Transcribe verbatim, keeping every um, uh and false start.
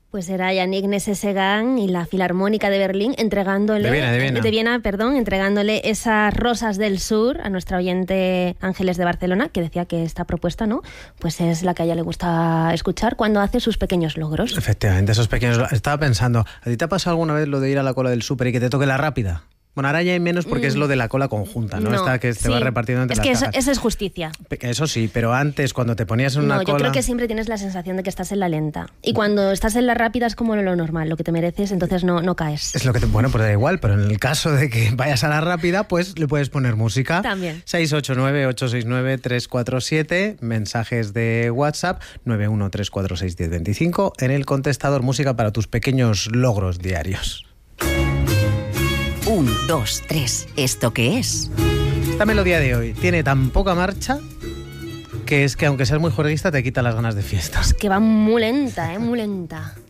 Pues era Yannick Nézet-Séguin y la Filarmónica de Berlín entregándole de Viena, de Viena. de Viena, perdón, entregándole esas rosas del sur a nuestra oyente Ángeles de Barcelona, que decía que esta propuesta, ¿no? Pues es la que a ella le gusta escuchar cuando hace sus pequeños logros. Efectivamente, esos pequeños. Estaba pensando, ¿a ti te ha pasado alguna vez lo de ir a la cola del súper y que te toque la rápida? Bueno, ahora ya hay menos porque mm. es lo de la cola conjunta, ¿no? no Esta que te sí. va repartiendo entre es las que eso, cajas. eso es justicia. Eso sí, pero antes, cuando te ponías en una no, cola... yo creo que siempre tienes la sensación de que estás en la lenta. Y cuando estás en la rápida es como lo normal, lo que te mereces, entonces no, no caes. Es lo que te... Bueno, pues da igual, pero en el caso de que vayas a la rápida, pues le puedes poner música. También. seis ocho nueve, ocho seis nueve, tres cuatro siete, mensajes de WhatsApp, nueve uno tres cuatro seis uno cero dos cinco, en el contestador música para tus pequeños logros diarios. Un, dos, tres. ¿Esto qué es? Esta melodía de hoy tiene tan poca marcha que es que aunque seas muy juerguista te quita las ganas de fiesta. Es que va muy lenta, ¿eh? Muy lenta.